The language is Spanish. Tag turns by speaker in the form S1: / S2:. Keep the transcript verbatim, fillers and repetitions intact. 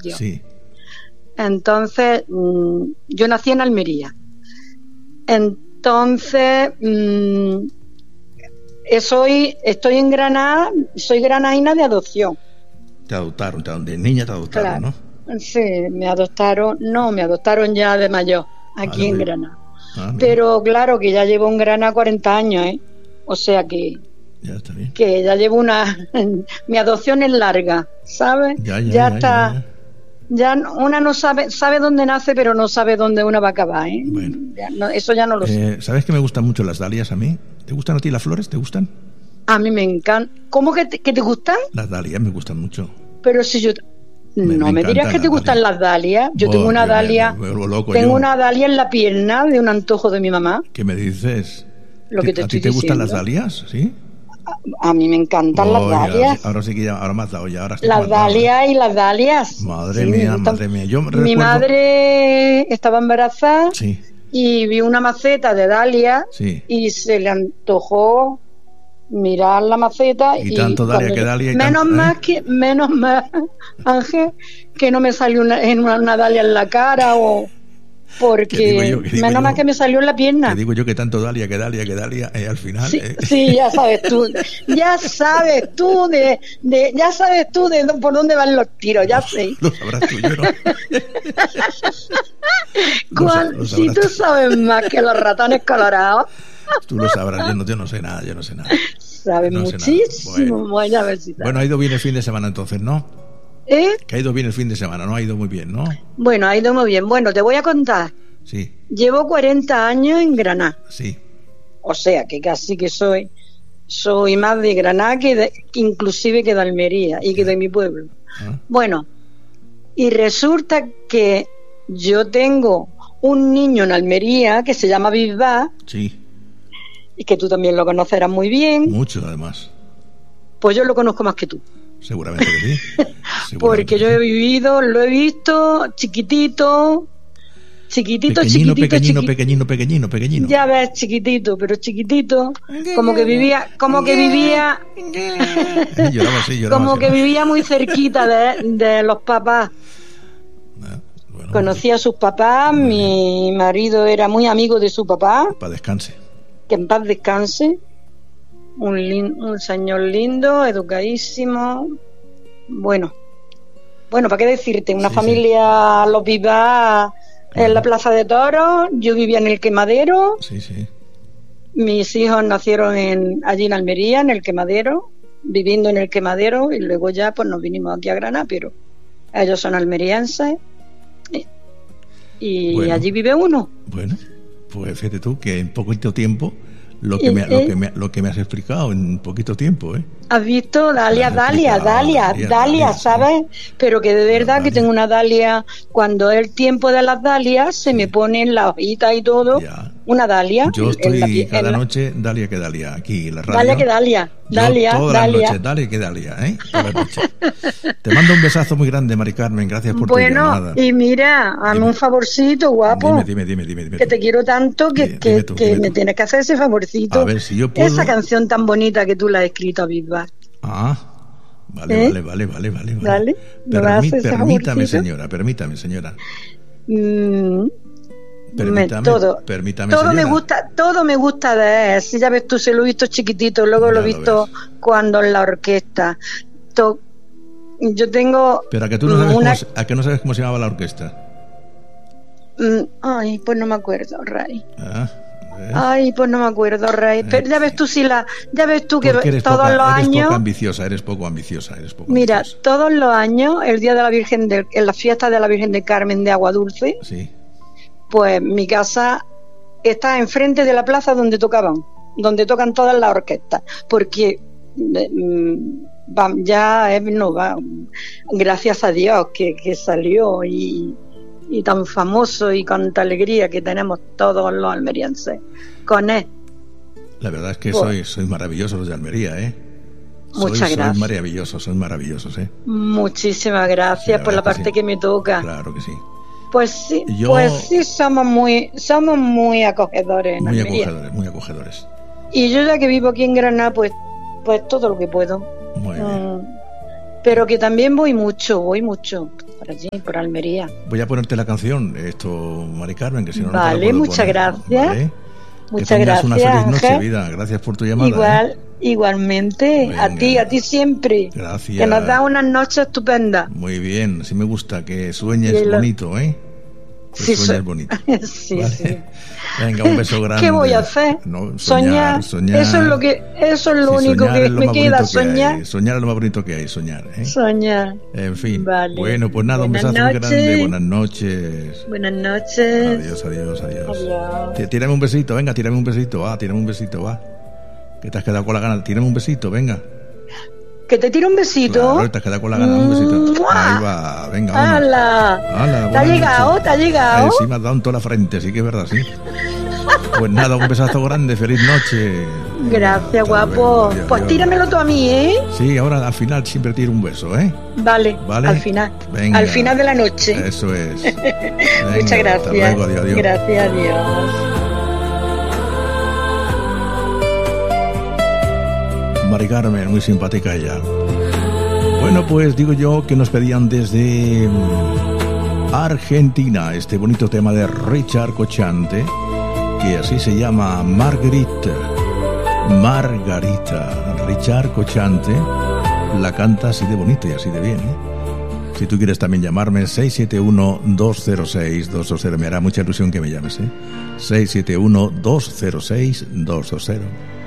S1: sitio.
S2: Sí.
S1: Entonces, mmm, yo nací en Almería. Entonces, mmm, soy, estoy en Granada, soy granadina de adopción.
S2: Te adoptaron, te, de niña te adoptaron,
S1: Claro.
S2: ¿no?
S1: Sí, me adoptaron, no, me adoptaron ya de mayor, aquí
S2: ah,
S1: en
S2: muy...
S1: Granada.
S2: Ah,
S1: pero claro, que ya llevo en Granada cuarenta años, ¿eh? O sea que...
S2: Ya está bien.
S1: Que ya llevo una... mi adopción es larga, ¿sabes?
S2: Ya, ya,
S1: ya,
S2: ya
S1: está...
S2: Ya, ya.
S1: Ya una no sabe, sabe dónde nace, pero no sabe dónde una va a acabar, ¿eh?
S2: Bueno.
S1: Ya, no, eso ya no lo
S2: eh,
S1: sé.
S2: ¿Sabes que me gustan mucho las dalias a mí? ¿Te gustan a ti las flores? ¿Te gustan?
S1: A mí me encantan. ¿Cómo que te, que te gustan?
S2: Las dalias me gustan mucho.
S1: Pero si yo...
S2: Me,
S1: no
S2: me,
S1: me dirías que te gustan
S2: dalias.
S1: las dalias. Yo
S2: oh,
S1: tengo una
S2: me,
S1: dalia...
S2: Me, me loco,
S1: tengo
S2: yo.
S1: una dalia en la pierna de un antojo de mi mamá.
S2: ¿Qué me dices?
S1: Lo que te
S2: ¿A
S1: estoy
S2: ti te gustan
S1: diciendo.
S2: las dalias? ¿Sí?
S1: A, a mí me encantan
S2: oh,
S1: las dalias.
S2: Ya, ahora sí que ya, ahora me has dado ya. Ahora sí
S1: las dalias
S2: ¿eh?
S1: y las dalias.
S2: Madre
S1: sí,
S2: mía, madre mía. Yo
S1: mi
S2: recuerdo...
S1: madre estaba embarazada
S2: sí.
S1: y vi una maceta de dalias
S2: sí.
S1: y se le antojó mirar la maceta
S2: y,
S1: y
S2: tanto dalia que dalia y
S1: menos
S2: tanto,
S1: más
S2: ¿eh?
S1: que menos más Ángel que no me salió una, en una, una dalia en la cara o porque
S2: yo,
S1: menos
S2: yo,
S1: más que me salió en la pierna.
S2: Que digo yo que tanto dalia, que dalia, que dalia, eh, al final...
S1: Sí,
S2: eh.
S1: sí, ya sabes tú, ya sabes tú de, de ya sabes tú de por dónde van los tiros, ya
S2: no,
S1: sé.
S2: Lo sabrás tú, yo no.
S1: Cuando,
S2: lo
S1: si tú sabes más que los ratones colorados.
S2: Tú lo sabrás, yo no, yo no sé nada, yo no sé nada.
S1: Sabes
S2: no
S1: muchísimo.
S2: Sé nada. Bueno.
S1: Bueno, a ver si
S2: bueno, ha ido bien el fin de semana entonces, ¿no?
S1: ¿Eh?
S2: Que ha ido bien el fin de semana, ¿no? Ha ido muy bien, ¿no?
S1: Bueno, ha ido muy bien. Bueno, te voy a contar.
S2: Sí.
S1: Llevo cuarenta años en Granada.
S2: Sí.
S1: O sea, que casi que soy soy más de Granada que, de, que inclusive que de Almería y que de mi pueblo.
S2: ¿Ah?
S1: Bueno, y resulta que yo tengo un niño en Almería que se llama Bisbal.
S2: Sí.
S1: Y que tú también lo conocerás muy bien.
S2: Mucho, además.
S1: Pues yo lo conozco más que tú.
S2: Seguramente que sí. Seguramente
S1: Porque
S2: que
S1: yo
S2: sí.
S1: he vivido, lo he visto chiquitito, chiquitito,
S2: pequeñino,
S1: chiquitito,
S2: pequeñino,
S1: chiqui...
S2: pequeñino, pequeñino, pequeñino.
S1: Ya ves, chiquitito, pero chiquitito, como que vivía, como que vivía,
S2: lloraba así, lloraba
S1: como
S2: así,
S1: que
S2: ¿no?
S1: vivía muy cerquita de, de los papás.
S2: Bueno,
S1: Conocía a sus papás, mi bien. marido era muy amigo de su papá.
S2: Para descanse.
S1: Que en paz descanse. Un, lin, un señor lindo, educadísimo. Bueno, bueno, ¿para qué decirte? Una sí, familia, sí. Los vivas claro. En la Plaza de Toros. Yo vivía en el Quemadero.
S2: Sí, sí.
S1: Mis hijos nacieron en, allí en Almería, en el Quemadero, viviendo en el Quemadero, y luego ya pues nos vinimos aquí a Granada, pero ellos son almerienses. Y bueno, allí vive uno.
S2: Bueno, pues fíjate tú que en poquito tiempo lo que, me, lo, que me, lo que me has explicado en poquito tiempo, ¿eh?
S1: ¿Has visto? Dalia, Dalia, Dalia, Dalia, Dalia, ¿sabes? Sí. Pero que de verdad Dalia. Que tengo una Dalia, cuando es el tiempo de las dalias, se sí. me ponen las hojitas y todo, ya. Una Dalia.
S2: Yo estoy la, cada la... noche, Dalia que Dalia, aquí en la radio.
S1: Dalia que Dalia, Dalia,
S2: Yo todas
S1: Dalia.
S2: las noches, Dalia que Dalia, ¿eh? Todas las noches. Te mando un besazo muy grande, Mari Carmen, gracias por
S1: bueno,
S2: tu llamada.
S1: Bueno, y mira, hazme un favorcito, guapo.
S2: Dime, dime, dime, dime, dime
S1: que te quiero tanto que, dime, que, dime tú, que me tú. Tienes que hacer ese favorcito.
S2: A ver si yo puedo.
S1: Esa canción tan bonita que tú la has escrito a Bisbal.
S2: Ah, vale,
S1: ¿Eh?
S2: vale, vale, vale, vale.
S1: Vale.
S2: Permí, permítame, señora, permítame, señora.
S1: Mm,
S2: permítame,
S1: me, todo,
S2: permítame,
S1: todo
S2: señora.
S1: me gusta, todo me gusta de él. Si ya ves tú, se lo he visto chiquitito, luego ya lo he visto lo cuando en la orquesta. To, yo tengo.
S2: Pero a que tú no sabes, una... cómo, a que no sabes cómo se llamaba la orquesta.
S1: Mm, ay, pues no me acuerdo, Ray.
S2: Ah.
S1: Ay, pues no me acuerdo, Rey. Pero ya ves tú si la, ya ves tú que
S2: eres
S1: todos
S2: poca,
S1: los
S2: eres
S1: años.
S2: Poco ambiciosa, eres poco ambiciosa, eres poco
S1: Mira,
S2: ambiciosa.
S1: todos los años, el día de la Virgen, de, en la fiesta de la Virgen de Carmen de Agua Dulce,
S2: sí.
S1: Pues mi casa está enfrente de la plaza donde tocaban, donde tocan todas las orquestas, porque mm, ya es, no va, gracias a Dios que, que salió y. y tan famoso y con tanta alegría que tenemos todos los almerienses con él.
S2: La verdad es que pues, sois, sois maravillosos los de Almería, ¿eh?
S1: Muchas
S2: sois,
S1: gracias.
S2: Sois maravillosos, sois maravillosos, ¿eh?
S1: Muchísimas gracias sí, por la parte que, sí. que me toca.
S2: Claro que sí.
S1: Pues sí,
S2: Yo,
S1: pues sí somos muy, somos muy acogedores en
S2: muy
S1: Almería.
S2: acogedores, muy acogedores.
S1: Y yo ya que vivo aquí en Granada, pues, pues todo lo que puedo.
S2: Muy bien.
S1: Mm, pero que también voy mucho, voy mucho. por allí, por Almería.
S2: Voy a ponerte la canción, esto, Mari Carmen, que si no, no
S1: vale,
S2: te la puedo
S1: muchas
S2: poner.
S1: gracias.
S2: ¿Vale?
S1: Muchas
S2: que tengas
S1: gracias,
S2: una feliz noche,
S1: Ángel.
S2: vida. Gracias por tu llamada.
S1: Igual,
S2: ¿eh?
S1: igualmente.
S2: Venga.
S1: A ti, a ti siempre.
S2: Gracias.
S1: Que nos da unas noches estupendas.
S2: Muy bien, así me gusta, que sueñes
S1: Y lo-
S2: bonito, ¿eh? Que
S1: Sí,
S2: sueñes
S1: so-
S2: bonito.
S1: sí,
S2: ¿Vale?
S1: sí.
S2: Venga, un beso grande.
S1: ¿Qué voy a hacer?
S2: No,
S1: soñar,
S2: soñar.
S1: Eso es lo que, eso es lo
S2: Sí,
S1: único
S2: soñar
S1: que
S2: es lo
S1: me
S2: más
S1: queda,
S2: bonito que
S1: soñar.
S2: hay. Soñar es lo más bonito que hay, soñar, ¿eh?
S1: Soñar.
S2: En fin.
S1: Vale.
S2: Bueno, pues nada, un
S1: Buenas
S2: besazo muy
S1: noches.
S2: grande. Buenas noches.
S1: Buenas noches.
S2: Adiós, adiós, adiós.
S1: Adiós.
S2: Tí- Tírame un besito, venga, tírame un besito, va, tírame un besito, va. Que te has quedado con la gana, tírame un besito, venga.
S1: Que te tiro un besito.
S2: Claro, te has quedado con la gana, un besito.
S1: ¡Mua!
S2: Ahí va, venga, vamos.
S1: ¡Hala!
S2: Hala,
S1: ¿Te ha
S2: buenas
S1: llegado?
S2: noches.
S1: ¿Te ha llegado?
S2: Ay, sí, me has dado en toda la frente, sí que es verdad, sí. Pues nada, un besazo grande, feliz noche. Venga,
S1: Gracias,
S2: hasta
S1: guapo.
S2: luego, adiós,
S1: Pues
S2: adiós.
S1: tíramelo tú a mí, ¿eh?
S2: Sí, ahora al final siempre tiro un beso, ¿eh?
S1: Vale,
S2: Vale.
S1: al final.
S2: Venga.
S1: Al final de la noche.
S2: Eso es. Venga,
S1: Muchas gracias.
S2: Hasta luego, adiós, adiós.
S1: Gracias, adiós.
S2: Mari Carmen, muy simpática ella. Bueno, pues digo yo que nos pedían desde mm, Argentina este bonito tema de Richard Cochante, que así se llama Margarita. Margarita. Richard Cochante la canta así de bonito y así de bien, ¿eh? Si tú quieres también llamarme, seis siete uno, dos cero seis, dos dos cero. Me hará mucha ilusión que me llames, ¿eh? seis siete uno, dos cero seis, dos dos cero.